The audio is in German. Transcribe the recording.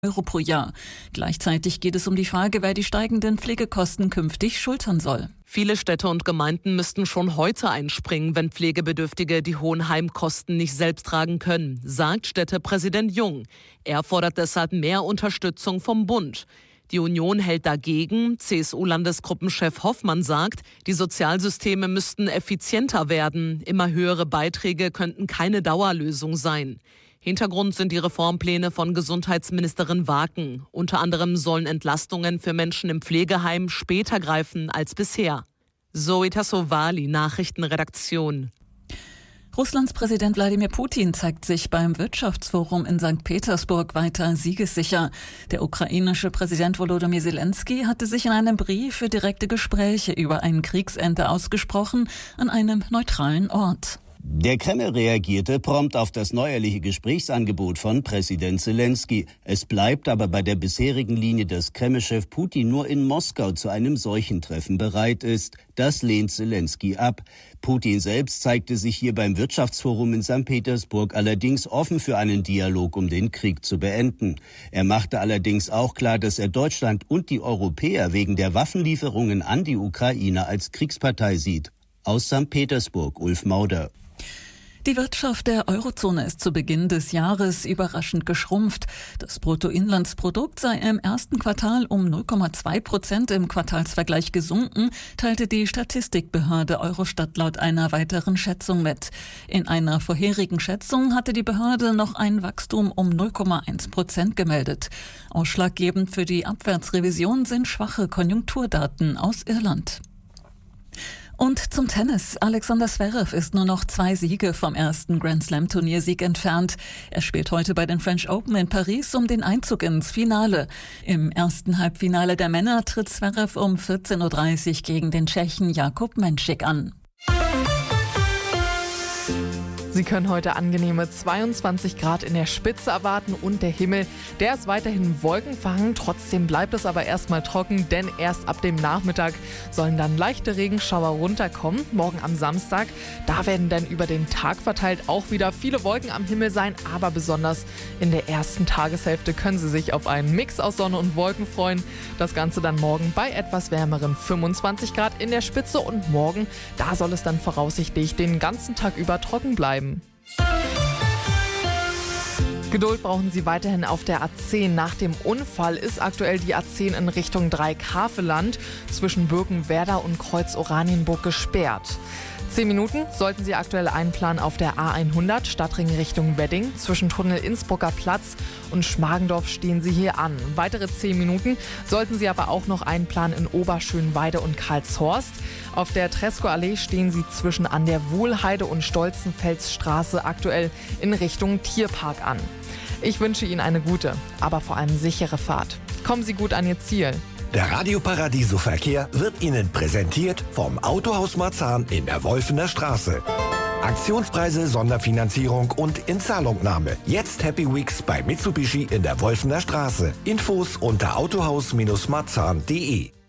Euro pro Jahr. Gleichzeitig geht es um die Frage, wer die steigenden Pflegekosten künftig schultern soll. Viele Städte und Gemeinden müssten schon heute einspringen, wenn Pflegebedürftige die hohen Heimkosten nicht selbst tragen können, sagt Städtepräsident Jung. Er fordert deshalb mehr Unterstützung vom Bund. Die Union hält dagegen. CSU-Landesgruppenchef Hoffmann sagt, die Sozialsysteme müssten effizienter werden. Immer höhere Beiträge könnten keine Dauerlösung sein. Hintergrund sind die Reformpläne von Gesundheitsministerin Waken. Unter anderem sollen Entlastungen für Menschen im Pflegeheim später greifen als bisher. Zoe Tassovali, Nachrichtenredaktion. Russlands Präsident Wladimir Putin zeigt sich beim Wirtschaftsforum in St. Petersburg weiter siegessicher. Der ukrainische Präsident Volodymyr Zelensky hatte sich in einem Brief für direkte Gespräche über ein Kriegsende ausgesprochen, an einem neutralen Ort. Der Kreml reagierte prompt auf das neuerliche Gesprächsangebot von Präsident Zelensky. Es bleibt aber bei der bisherigen Linie, dass Kreml-Chef Putin nur in Moskau zu einem solchen Treffen bereit ist. Das lehnt Zelensky ab. Putin selbst zeigte sich hier beim Wirtschaftsforum in St. Petersburg allerdings offen für einen Dialog, um den Krieg zu beenden. Er machte allerdings auch klar, dass er Deutschland und die Europäer wegen der Waffenlieferungen an die Ukraine als Kriegspartei sieht. Aus St. Petersburg, Ulf Mauder. Die Wirtschaft der Eurozone ist zu Beginn des Jahres überraschend geschrumpft. Das Bruttoinlandsprodukt sei im ersten Quartal um 0,2% im Quartalsvergleich gesunken, teilte die Statistikbehörde Eurostat laut einer weiteren Schätzung mit. In einer vorherigen Schätzung hatte die Behörde noch ein Wachstum um 0,1% gemeldet. Ausschlaggebend für die Abwärtsrevision sind schwache Konjunkturdaten aus Irland. Und zum Tennis. Alexander Zverev ist nur noch 2 Siege vom ersten Grand-Slam-Turniersieg entfernt. Er spielt heute bei den French Open in Paris um den Einzug ins Finale. Im ersten Halbfinale der Männer tritt Zverev um 14:30 Uhr gegen den Tschechen Jakub Menšík an. Sie können heute angenehme 22 Grad in der Spitze erwarten und der Himmel, der ist weiterhin wolkenverhangen. Trotzdem bleibt es aber erstmal trocken, denn erst ab dem Nachmittag sollen dann leichte Regenschauer runterkommen. Morgen am Samstag, da werden dann über den Tag verteilt auch wieder viele Wolken am Himmel sein, aber besonders in der ersten Tageshälfte können Sie sich auf einen Mix aus Sonne und Wolken freuen. Das Ganze dann morgen bei etwas wärmeren 25 Grad in der Spitze und morgen, da soll es dann voraussichtlich den ganzen Tag über trocken bleiben. Geduld brauchen Sie weiterhin auf der A10. Nach dem Unfall ist aktuell die A10 in Richtung Dreikaveland zwischen Birkenwerder und Kreuz Oranienburg gesperrt. 10 Minuten sollten Sie aktuell einplanen auf der A100 Stadtring Richtung Wedding. Zwischen Tunnel Innsbrucker Platz und Schmargendorf stehen Sie hier an. Weitere 10 Minuten sollten Sie aber auch noch einplanen in Oberschönweide und Karlshorst. Auf der Tresco-Allee stehen Sie zwischen an der Wohlheide und Stolzenfelsstraße aktuell in Richtung Tierpark an. Ich wünsche Ihnen eine gute, aber vor allem sichere Fahrt. Kommen Sie gut an Ihr Ziel. Der Radio Paradiso Verkehr wird Ihnen präsentiert vom Autohaus Marzahn in der Wolfener Straße. Aktionspreise, Sonderfinanzierung und Inzahlungnahme. Jetzt Happy Weeks bei Mitsubishi in der Wolfener Straße. Infos unter autohaus-marzahn.de.